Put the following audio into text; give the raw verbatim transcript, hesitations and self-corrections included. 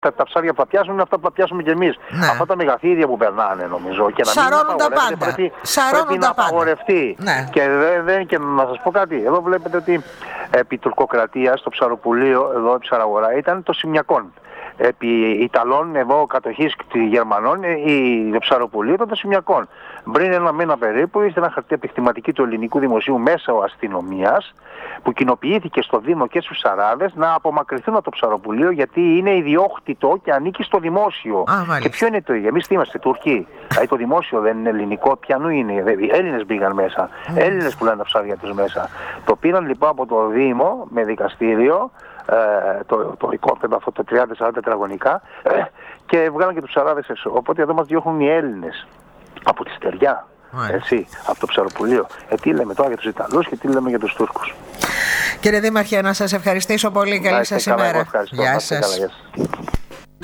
Τα, τα ψάρια που θα πιάσουν είναι αυτά που θα πιάσουμε κι εμείς. Ναι. Αυτά τα μεγαθύρια που περνάνε νομίζω. Και να σαρώνουν μην τα πάντα. Πρέπει, Σαρώνουν πρέπει τα να απαγορευτεί. Ναι. Και, δε, δε, και να σας πω κάτι. Εδώ βλέπετε ότι επί τουρκοκρατίας στο ψαροπουλείο, εδώ η ψαραγορά, ήταν το Σιμιακόν. Επί Ιταλών, εδώ κατοχής Γερμανών, η ψαροπουλείο ήταν το Σιμιακόν. Πριν ένα μήνα περίπου, ήρθε ένα χαρτί επιστηματική του ελληνικού δημοσίου μέσω αστυνομίας, που κοινοποιήθηκε στο Δήμο και στους ψαράδες να απομακρυνθούν από το ψαροπουλείο, γιατί είναι ιδιόκτητο και ανήκει στο δημόσιο. Α, και ποιο είναι το ίδιο? Εμείς τι είμαστε, Τουρκοί? Δηλαδή το δημόσιο δεν είναι ελληνικό, πιανού είναι? Οι Έλληνες μπήκαν μέσα. Mm. Έλληνες πουλάνε τα ψάρια τους μέσα. Το πήραν λοιπόν από το Δήμο με δικαστήριο. Ε, το, το οικόπεδο αυτό το τριάντα σαράντα τετραγωνικά ε, και βγάλαν και τους ψαράδες έξω. Οπότε εδώ μας διώχνουν οι Έλληνες από τη στεριά, έτσι, από το ψαροπουλείο. Ε, τι λέμε τώρα για τους Ιταλούς και τι λέμε για τους Τούρκους? Κύριε Δήμαρχε, να σας ευχαριστήσω πολύ. Καλή σας ημέρα. Γεια σας.